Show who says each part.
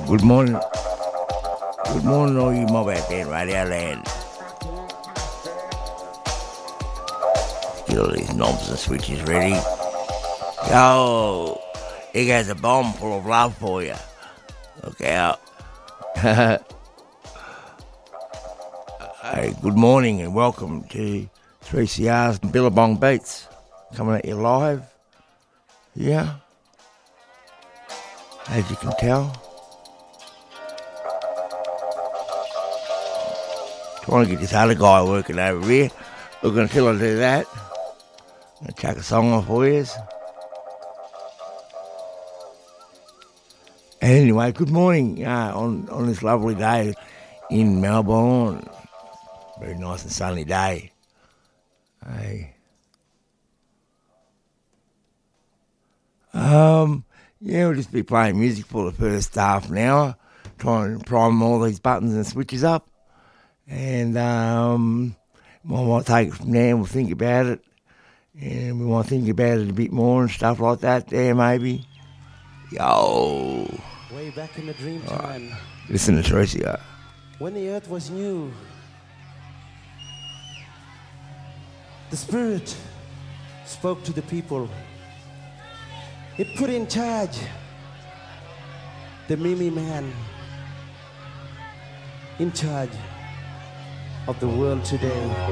Speaker 1: Good morning. Good morning, all you mob out there in Radio Land. Get all these knobs and switches ready. Yo, here goes a bomb full of love for you. Look out. Hey, good morning and welcome to 3CR's Billabong Beats. Coming at you live. Yeah. As you can tell. Trying to get this other guy working over here. Look, until I do that, I'm going to chuck a song on for you. Anyway, good morning on this lovely day in Melbourne. Very nice and sunny day. Hey. Yeah, we'll just be playing music for the first half an hour, trying to prime all these buttons and switches up. And we might take it from there and we'll think about it. And we might think about it a bit more and stuff like that there, maybe. Yo.
Speaker 2: Way back in the dream time.
Speaker 1: Right. Listen to Tracy.
Speaker 2: When the earth was new, the Spirit spoke to the people. It put in charge the Mimi Man, in charge of the world today.